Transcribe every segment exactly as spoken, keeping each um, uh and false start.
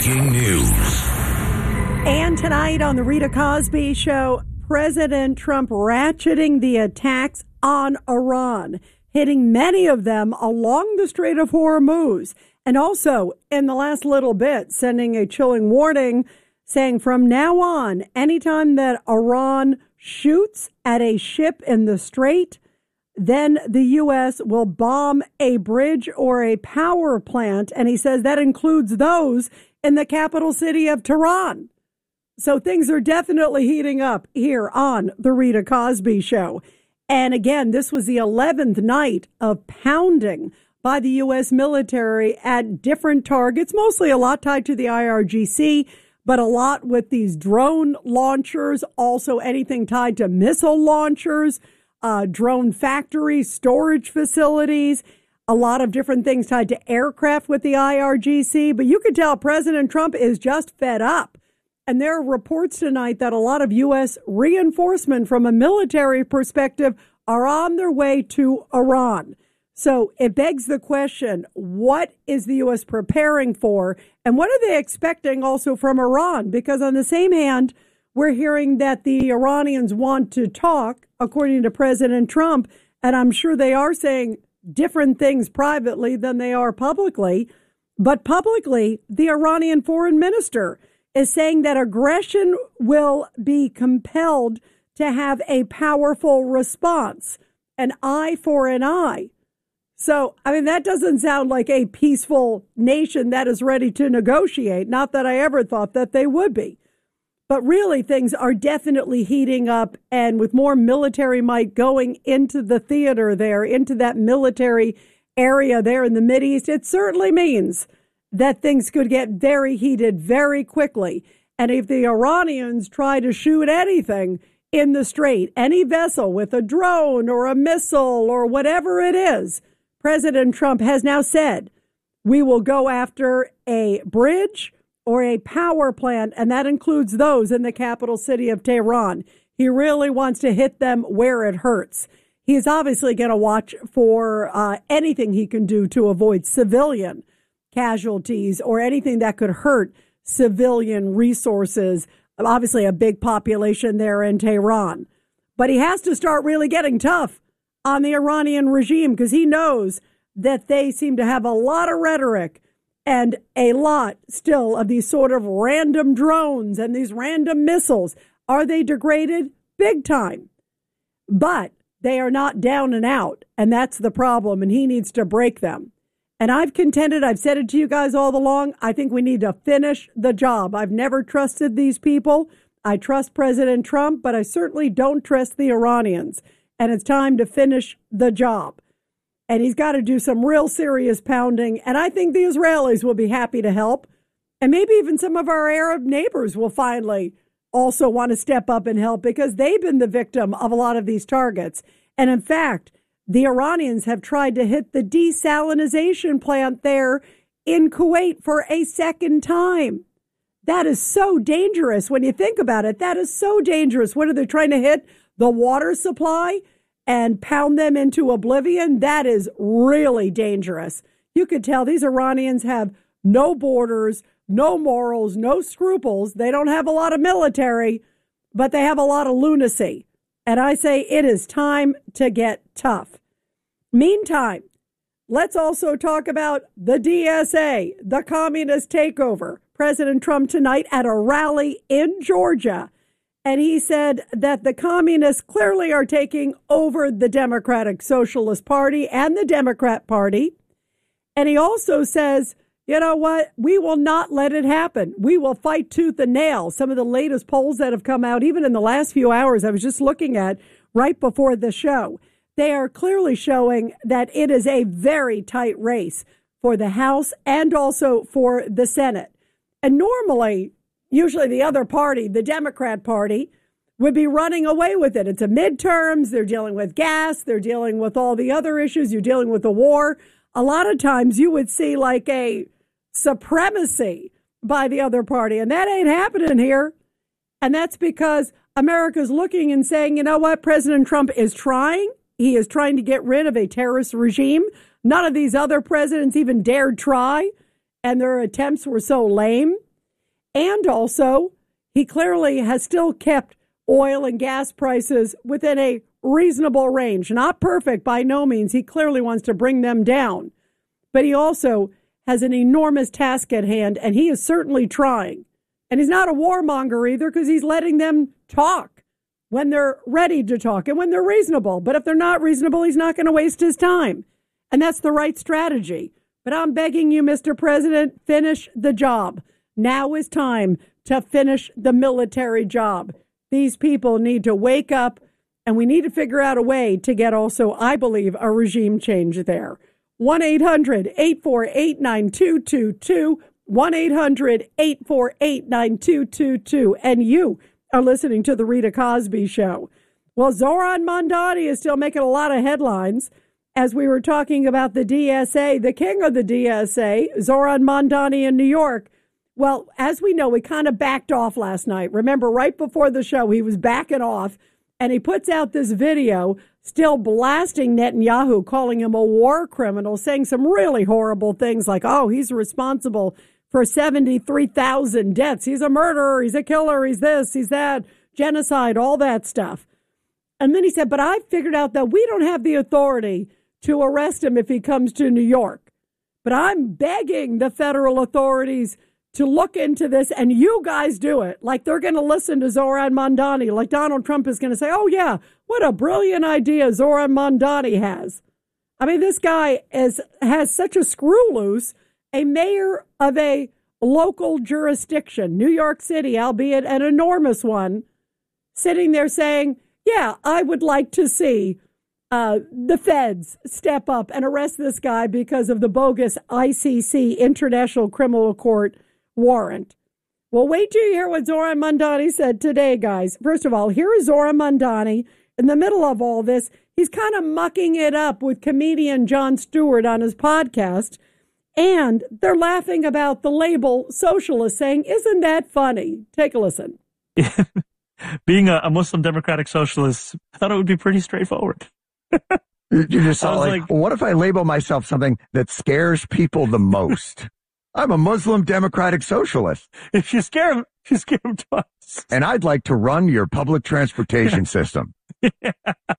Breaking news. And tonight on the Rita Cosby Show, President Trump ratcheting the attacks on Iran, hitting many of them along the Strait of Hormuz. And also, in the last little bit, sending a chilling warning saying from now on, anytime that Iran shoots at a ship in the Strait, then the U S will bomb a bridge or a power plant. And he says that includes those in the capital city of Tehran. So things are definitely heating up here on the Rita Cosby Show. And again, this was the eleventh night of pounding by the U S military at different targets, mostly a lot tied to the I R G C, but a lot with these drone launchers, also anything tied to missile launchers, uh, drone factories, storage facilities, a lot of different things tied to aircraft with the I R G C. But you can tell President Trump is just fed up. And there are reports tonight that a lot of U S reinforcement from a military perspective are on their way to Iran. So it begs the question, what is the U S preparing for? And what are they expecting also from Iran? Because on the same hand, we're hearing that the Iranians want to talk, according to President Trump. And I'm sure they are saying different things privately than they are publicly. But publicly, the Iranian foreign minister is saying that aggression will be compelled to have a powerful response, an eye for an eye. So, I mean, that doesn't sound like a peaceful nation that is ready to negotiate. Not that I ever thought that they would be. But really, things are definitely heating up. And with more military might going into the theater there, into that military area there in the Mideast, it certainly means that things could get very heated very quickly. And if the Iranians try to shoot anything in the Strait, any vessel with a drone or a missile or whatever it is, President Trump has now said, we will go after a bridge or a power plant, and that includes those in the capital city of Tehran. He really wants to hit them where it hurts. He's obviously going to watch for uh, anything he can do to avoid civilian casualties or anything that could hurt civilian resources. Obviously, a big population there in Tehran. But he has to start really getting tough on the Iranian regime because he knows that they seem to have a lot of rhetoric and a lot still of these sort of random drones and these random missiles. Are they degraded? Big time. But they are not down and out, and that's the problem, and he needs to break them. And I've contended, I've said it to you guys all along, I think we need to finish the job. I've never trusted these people. I trust President Trump, but I certainly don't trust the Iranians. And it's time to finish the job. And he's got to do some real serious pounding. And I think the Israelis will be happy to help. And maybe even some of our Arab neighbors will finally also want to step up and help because they've been the victim of a lot of these targets. And in fact, the Iranians have tried to hit the desalinization plant there in Kuwait for a second time. That is so dangerous when you think about it. That is so dangerous. What are they trying to hit? The water supply and pound them into oblivion? That is really dangerous. You could tell these Iranians have no borders, no morals, no scruples. They don't have a lot of military, but they have a lot of lunacy. And I say it is time to get tough. Meantime, let's also talk about the D S A, the communist takeover. President Trump tonight at a rally in Georgia. And he said that the communists clearly are taking over the Democratic Socialist Party and the Democrat Party. And he also says, you know what? We will not let it happen. We will fight tooth and nail. Some of the latest polls that have come out, even in the last few hours, I was just looking at right before the show, they are clearly showing that it is a very tight race for the House and also for the Senate. And normally, usually the other party, the Democrat Party, would be running away with it. It's a midterms. They're dealing with gas. They're dealing with all the other issues. You're dealing with the war. A lot of times you would see like a supremacy by the other party. And that ain't happening here. And that's because America's looking and saying, you know what? President Trump is trying. He is trying to get rid of a terrorist regime. None of these other presidents even dared try. And their attempts were so lame. And also, he clearly has still kept oil and gas prices within a reasonable range. Not perfect by no means. He clearly wants to bring them down. But he also has an enormous task at hand, and he is certainly trying. And he's not a warmonger either, because he's letting them talk when they're ready to talk and when they're reasonable. But if they're not reasonable, he's not going to waste his time. And that's the right strategy. But I'm begging you, Mister President, finish the job. Now is time to finish the military job. These people need to wake up, and we need to figure out a way to get also, I believe, a regime change there. one eight hundred eight four eight nine two two two, one eight hundred eight four eight nine two two two. And you are listening to The Rita Cosby Show. Well, Zohran Mamdani is still making a lot of headlines. As we were talking about the D S A, the king of the D S A, Zohran Mamdani in New York. Well, as we know, he kind of backed off last night. Remember, right before the show, he was backing off, and he puts out this video still blasting Netanyahu, calling him a war criminal, saying some really horrible things like, oh, he's responsible for seventy-three thousand deaths. He's a murderer. He's a killer. He's this, he's that, genocide, all that stuff. And then he said, but I figured out that we don't have the authority to arrest him if he comes to New York. But I'm begging the federal authorities to look into this, and you guys do it. Like they're going to listen to Zohran Mamdani. Like Donald Trump is going to say, oh, yeah, what a brilliant idea Zohran Mamdani has. I mean, this guy is has such a screw loose, a mayor of a local jurisdiction, New York City, albeit an enormous one, sitting there saying, yeah, I would like to see uh, the feds step up and arrest this guy because of the bogus I C C, International Criminal Court, warrant. Well, wait till you hear what Zohran Mamdani said today, guys. First of all, here is Zohran Mamdani in the middle of all this. He's kind of mucking it up with comedian Jon Stewart on his podcast, and they're laughing about the label socialist, saying, isn't that funny? Take a listen. Being a, a Muslim Democratic Socialist, I thought it would be pretty straightforward. You just saw like, like, well, what if I label myself something that scares people the most? I'm a Muslim Democratic Socialist. If you scare them, you scare them twice. And I'd like to run your public transportation system. Yeah.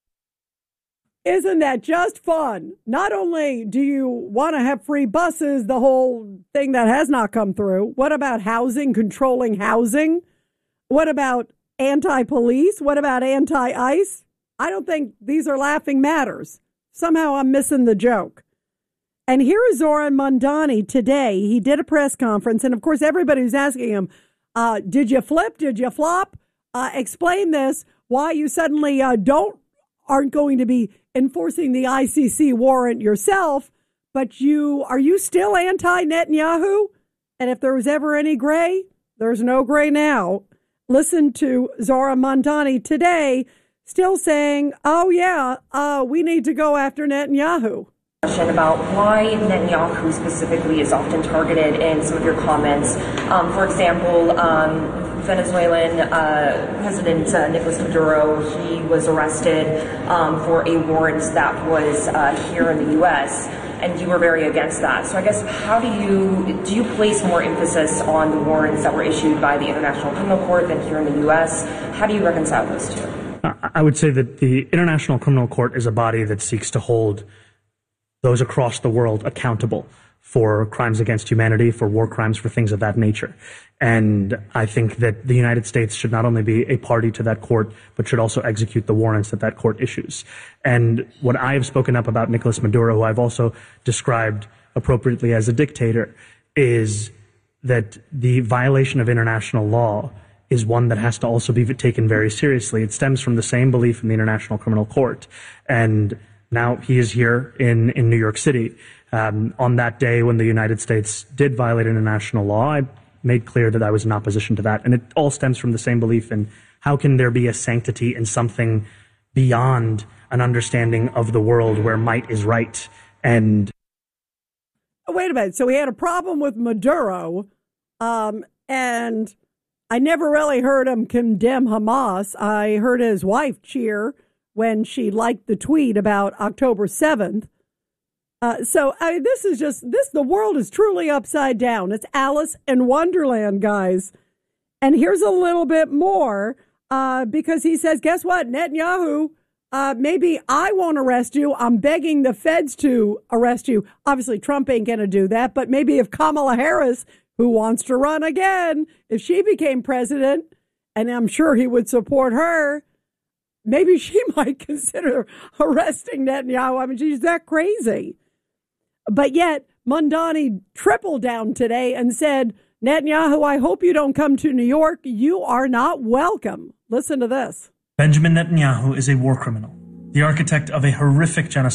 Isn't that just fun? Not only do you want to have free buses, the whole thing that has not come through. What about housing, controlling housing? What about anti-police? What about anti-ICE? I don't think these are laughing matters. Somehow I'm missing the joke. And here is Zohran Mamdani today. He did a press conference. And, of course, everybody was asking him, uh, did you flip? Did you flop? Uh, explain this, why you suddenly uh, don't aren't going to be enforcing the I C C warrant yourself, but you are you still anti-Netanyahu? And if there was ever any gray, there's no gray now. Listen to Zohran Mamdani today still saying, oh, yeah, uh, we need to go after Netanyahu. About why Netanyahu specifically is often targeted in some of your comments. Um, for example, um, Venezuelan uh, President uh, Nicolas Maduro, he was arrested um, for a warrant that was uh, here in the U S, and you were very against that. So I guess how do you do you place more emphasis on the warrants that were issued by the International Criminal Court than here in the U S? How do you reconcile those two? I would say that the International Criminal Court is a body that seeks to hold those across the world accountable for crimes against humanity, for war crimes, for things of that nature. And I think that the United States should not only be a party to that court, but should also execute the warrants that that court issues. And what I have spoken up about Nicolas Maduro, who I've also described appropriately as a dictator, is that the violation of international law is one that has to also be taken very seriously. It stems from the same belief in the International Criminal Court. And now he is here in, in New York City. Um, on that day when the United States did violate international law, I made clear that I was in opposition to that. And it all stems from the same belief in how can there be a sanctity in something beyond an understanding of the world where might is right. And wait a minute. So he had a problem with Maduro, um, and I never really heard him condemn Hamas. I heard his wife cheer when she liked the tweet about October seventh. Uh, so I mean, this is just this. The world is truly upside down. It's Alice in Wonderland, guys. And here's a little bit more uh, because he says, "Guess what, Netanyahu? Uh, maybe I won't arrest you. I'm begging the feds to arrest you. Obviously, Trump ain't going to do that. But maybe if Kamala Harris, who wants to run again, if she became president, and I'm sure he would support her." Maybe she might consider arresting Netanyahu. I mean, she's that crazy. But yet, Mondani tripled down today and said, Netanyahu, I hope you don't come to New York. You are not welcome. Listen to this. Benjamin Netanyahu is a war criminal, the architect of a horrific genocide.